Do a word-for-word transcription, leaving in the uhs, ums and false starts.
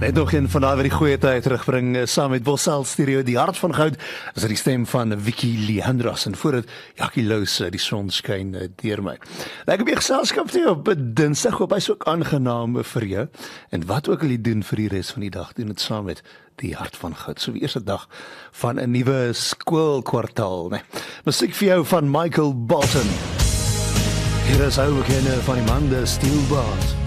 Net nog een van daai wat die goeie tyd terugbring saam met Bossel Stereo, die hart van goud. Is die stem van Vicky Leandros en voor dit Jackie Lous, die son skyn deur my. Lekker by geselskap toe op Dinsdag, hoop hy's ook aangenaam vir jou. En wat ook al jy doen vir die res van die dag, doen dit saam met die hart van goud. So die eerste dag van 'n nuwe skoolkwartaal, né? Musiek vir jou van Michael Bolton. Hier is ou bekende van die man, die Steel Bars.